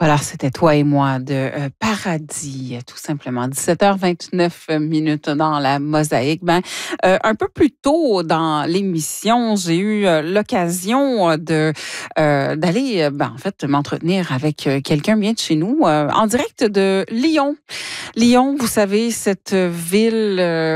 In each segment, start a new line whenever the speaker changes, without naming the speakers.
Voilà, c'était Toi et moi de Paradis, tout simplement. 17h29 minutes dans la mosaïque. Un peu plus tôt dans l'émission, j'ai eu l'occasion d'aller, en fait, m'entretenir avec quelqu'un bien de chez nous, en direct de Lyon. Lyon, vous savez, cette ville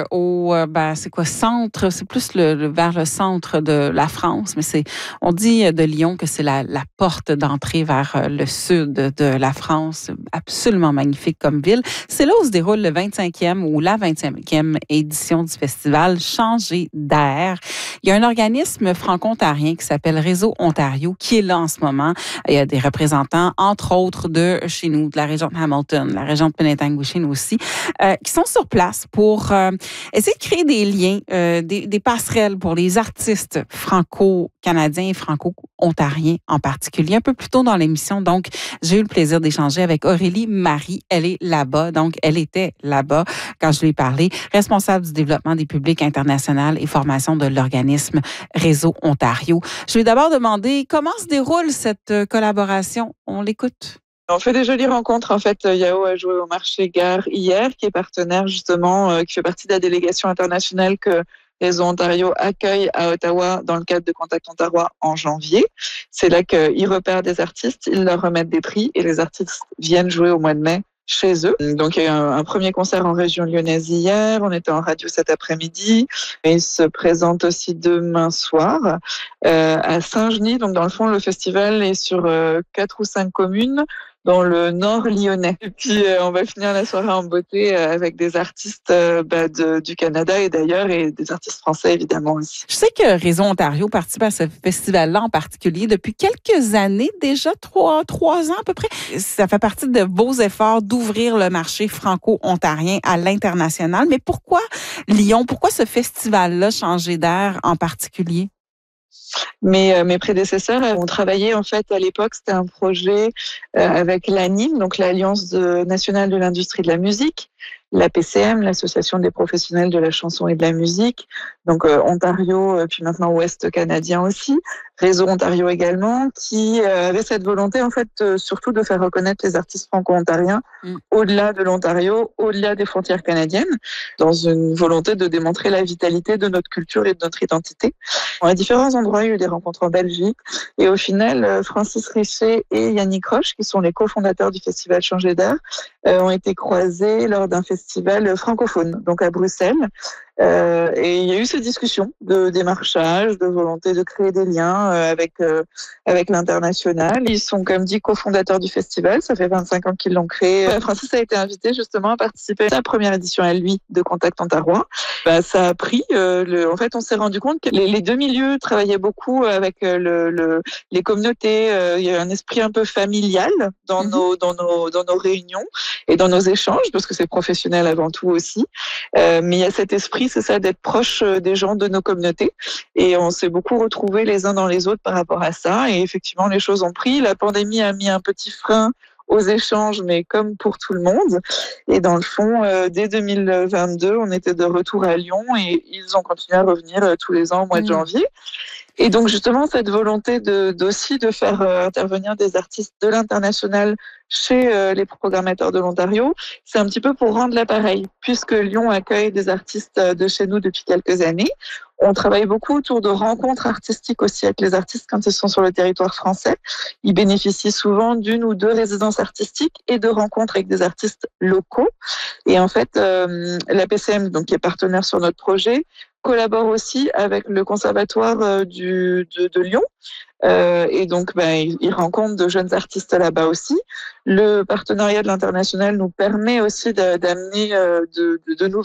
c'est quoi, centre, c'est plus vers le centre de la France, mais on dit de Lyon que c'est la porte d'entrée vers le sud de la France, absolument magnifique comme ville. C'est là où se déroule le 25e ou la 25e édition du festival Changer d'air. Il y a un organisme franco-ontarien qui s'appelle Réseau Ontario qui est là en ce moment. Il y a des représentants, entre autres, de chez nous, de la région de Hamilton, la région de Penetanguishene aussi, qui sont sur place pour essayer de créer des liens, des passerelles pour les artistes franco-canadiens et franco-ontariens en particulier. Un peu plus tôt dans l'émission, donc, j'ai eu le plaisir d'échanger avec Aurélie Marie. Elle est là-bas, donc elle était là-bas quand je lui ai parlé, responsable du développement des publics international et formation de l'organisme Réseau Ontario. Je lui ai d'abord demandé comment se déroule cette collaboration. On l'écoute.
On fait des jolies rencontres. En fait, Yao a joué au marché Gare hier, qui est partenaire justement, qui fait partie de la délégation internationale que Réseau Ontario accueille à Ottawa dans le cadre de Contact Ontario en janvier. C'est là qu'ils repèrent des artistes, ils leur remettent des prix et les artistes viennent jouer au mois de mai chez eux. Donc, il y a eu un premier concert en région lyonnaise hier. On était en radio cet après-midi. Et ils se présentent aussi demain soir à Saint-Genis. Donc, dans le fond, le festival est sur 4 ou 5 communes dans le nord lyonnais. Et puis, on va finir la soirée en beauté avec des artistes du Canada et d'ailleurs, et des artistes français, évidemment, aussi.
Je sais que Réseau Ontario participe à ce festival-là en particulier depuis quelques années, déjà 3 ans à peu près. Ça fait partie de vos efforts d'ouvrir le marché franco-ontarien à l'international. Mais pourquoi Lyon? Pourquoi ce festival-là, Changer d'air en particulier?
Mes prédécesseurs ont travaillé, en fait, à l'époque, c'était un projet avec l'ANIM, donc l'Alliance nationale de l'industrie de la musique, la PCM, l'Association des professionnels de la chanson et de la musique, donc Ontario, puis maintenant Ouest canadien aussi, Réseau Ontario également, qui avait cette volonté, en fait, surtout de faire reconnaître les artistes franco-ontariens au-delà de l'Ontario, au-delà des frontières canadiennes, dans une volonté de démontrer la vitalité de notre culture et de notre identité. À différents endroits, il y a eu des rencontres en Belgique, et au final, Francis Richer et Yannick Roche, qui sont les cofondateurs du festival Changer d'air, ont été croisés lors d'un festival francophone, donc à Bruxelles. Et il y a eu cette discussion de démarchage, de volonté de créer des liens avec l'international. Ils sont, comme dit, cofondateurs du festival. Ça fait 25 ans qu'ils l'ont créé. Francis a été invité justement à participer à sa première édition à lui de Contact Ontario. Ça a pris. En fait, on s'est rendu compte que les deux milieux travaillaient beaucoup avec les communautés. Il y a un esprit un peu familial dans nos réunions et dans nos échanges, parce que c'est professionnel avant tout aussi. Mais il y a cet esprit, c'est ça, d'être proche des gens de nos communautés. Et on s'est beaucoup retrouvés les uns dans les autres par rapport à ça. Et effectivement, les choses ont pris. La pandémie a mis un petit frein aux échanges, mais comme pour tout le monde. Et dans le fond, dès 2022, on était de retour à Lyon et ils ont continué à revenir tous les ans au mois de janvier. Et donc, justement, cette volonté aussi de faire intervenir des artistes de l'international chez les programmateurs de l'Ontario, c'est un petit peu pour rendre l'appareil. Puisque Lyon accueille des artistes de chez nous depuis quelques années, on travaille beaucoup autour de rencontres artistiques aussi avec les artistes quand ils sont sur le territoire français. Ils bénéficient souvent d'une ou deux résidences artistiques et de rencontres avec des artistes locaux. Et en fait, la PCM, donc, qui est partenaire sur notre projet, collabore aussi avec le conservatoire de Lyon. Et donc, ils rencontrent de jeunes artistes là-bas aussi. Le partenariat de l'international nous permet aussi d'amener de nouvelles